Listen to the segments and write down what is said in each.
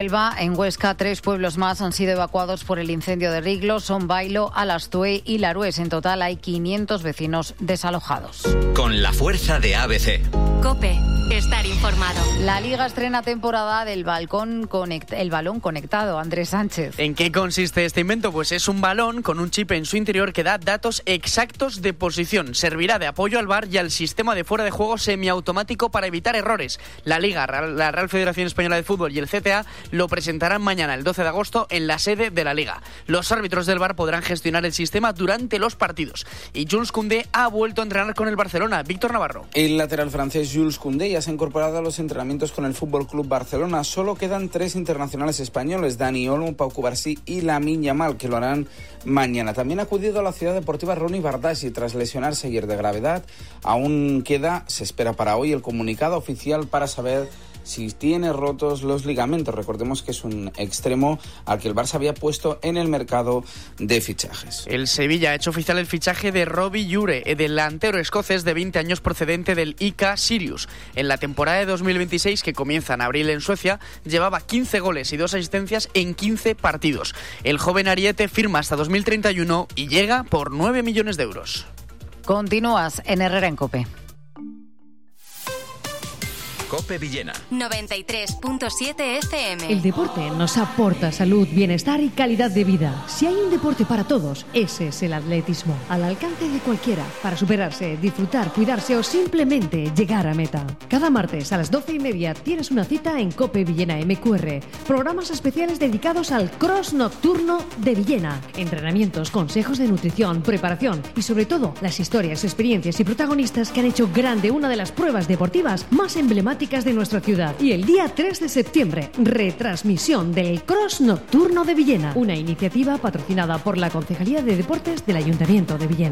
Huelva, en Huesca, 3 pueblos más han sido evacuados por el incendio de Riglos, son Bailo, Alastuey y Larués. En total hay 500 vecinos desalojados. Con la fuerza de ABC. COPE. Estar informado. La Liga estrena temporada del balón conectado. Andrés Sánchez. ¿En qué consiste este invento? Pues es un balón con un chip en su interior que da datos exactos de posición. Servirá de apoyo al VAR y al sistema de fuera de juego semiautomático para evitar errores. La Liga, la Real Federación Española de Fútbol y el CTA lo presentarán mañana, el 12 de agosto, en la sede de la Liga. Los árbitros del VAR podrán gestionar el sistema durante los partidos. Y Jules Koundé ha vuelto a entrenar con el Barcelona. Víctor Navarro. El lateral francés Jules Koundé ya se ha incorporado a los entrenamientos con el Fútbol Club Barcelona. Solo quedan 3 internacionales españoles, Dani Olmo, Pau Cubarsí y Lamine Yamal, que lo harán mañana. También ha acudido a la ciudad deportiva Ronny Bardghji tras lesionarse ayer de gravedad. Aún queda, se espera para hoy, el comunicado oficial para saber si tiene rotos los ligamentos. Recordemos que es un extremo al que el Barça había puesto en el mercado de fichajes. El Sevilla ha hecho oficial el fichaje de Robbie Jure, delantero escocés de 20 años procedente del IK Sirius. En la temporada de 2026, que comienza en abril en Suecia, llevaba 15 goles y 2 asistencias en 15 partidos. El joven ariete firma hasta 2031 y llega por 9 millones de euros. Continúas en Herrera en COPE. COPE Villena 93.7 FM. El deporte nos aporta salud, bienestar y calidad de vida. Si hay un deporte para todos, ese es el atletismo. Al alcance de cualquiera, para superarse, disfrutar, cuidarse o simplemente llegar a meta. Cada martes a las 12:30 tienes una cita en COPE Villena MQR. Programas especiales dedicados al cross nocturno de Villena. Entrenamientos, consejos de nutrición, preparación y sobre todo las historias, experiencias y protagonistas que han hecho grande una de las pruebas deportivas más emblemáticas de nuestra ciudad. Y el día 3 de septiembre, retransmisión del Cross Nocturno de Villena, una iniciativa patrocinada por la Concejalía de Deportes del Ayuntamiento de Villena.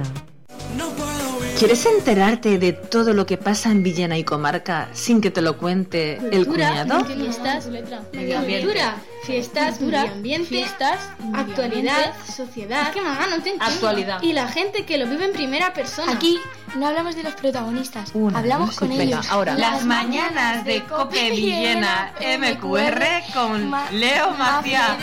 ¿Quieres enterarte de todo lo que pasa en Villena y comarca sin que te lo cuente el cuñado? Fiestas, medio ambiente. Fiestas, medio ambiente, fiestas, actualidad, sociedad. ¿Qué más? No te entiendo. Actualidad. Y la gente que lo vive en primera persona. Aquí no hablamos de los protagonistas, hablamos con ellos. Venga, ahora. Las mañanas de COPE Villena MQR con Leo Marcial.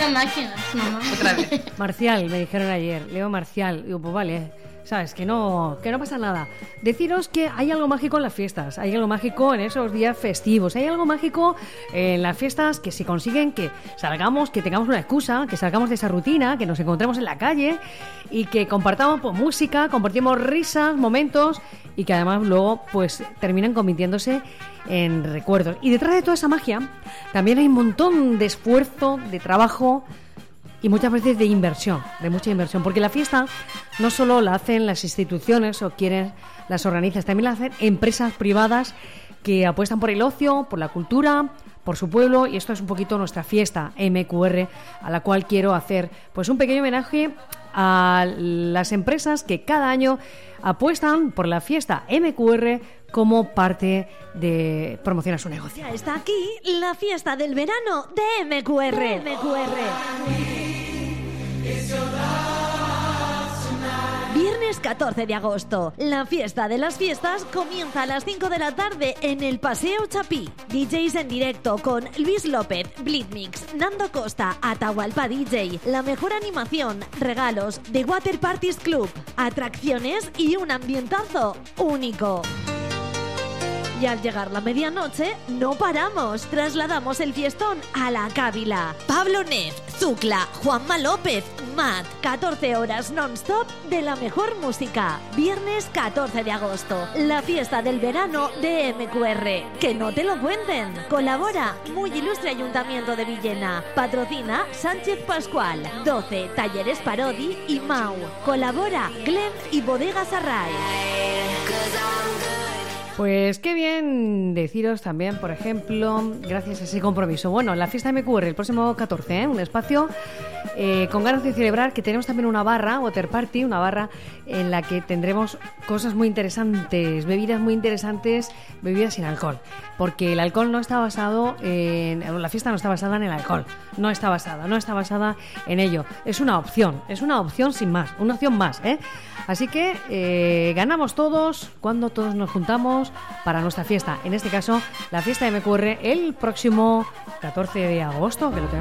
Otra vez. Marcial, me dijeron ayer. Leo Marcial. Digo, pues vale. ¿Sabes? Que no pasa nada. Deciros que hay algo mágico en las fiestas, hay algo mágico en esos días festivos, hay algo mágico en las fiestas que se consiguen que salgamos, que tengamos una excusa, que salgamos de esa rutina, que nos encontremos en la calle y que compartamos pues, música, compartimos risas, momentos y que además luego pues terminan convirtiéndose en recuerdos. Y detrás de toda esa magia también hay un montón de esfuerzo, de trabajo y muchas veces de inversión, de mucha inversión, porque la fiesta no solo la hacen las instituciones o quienes las organizan, también la hacen empresas privadas que apuestan por el ocio, por la cultura, por su pueblo, y esto es un poquito nuestra fiesta MQR, a la cual quiero hacer pues un pequeño homenaje a las empresas que cada año apuestan por la fiesta MQR como parte de promocionar su negocio. Ya está aquí la fiesta del verano de MQR. Viernes 14 de agosto. La fiesta de las fiestas comienza a las 5 de la tarde en el Paseo Chapí. DJs en directo con Luis López, Blitmix, Nando Costa, Atahualpa DJ, la mejor animación, regalos, The Water Parties Club, atracciones y un ambientazo único. Y al llegar la medianoche, no paramos. Trasladamos el fiestón a la Cávila. Pablo Neff, Zucla, Juanma López, Matt. 14 horas non-stop de la mejor música. Viernes 14 de agosto. La fiesta del verano de MQR. Que no te lo cuenten. Colabora Muy Ilustre Ayuntamiento de Villena. Patrocina Sánchez Pascual. 12 Talleres Parodi y Mau. Colabora Glenn y Bodegas Array. Pues qué bien deciros también, por ejemplo, gracias a ese compromiso. Bueno, la fiesta MQR el próximo 14, un espacio con ganas de celebrar, que tenemos también una barra, Water Party, una barra en la que tendremos cosas muy interesantes, bebidas muy interesantes, bebidas sin alcohol. Porque el alcohol no está basado la fiesta no está basada en el alcohol, no está basada en ello. Es una opción sin más, una opción más, ¿eh? Así que ganamos todos cuando todos nos juntamos para nuestra fiesta. En este caso, la fiesta de MQR el próximo 14 de agosto, que lo tenemos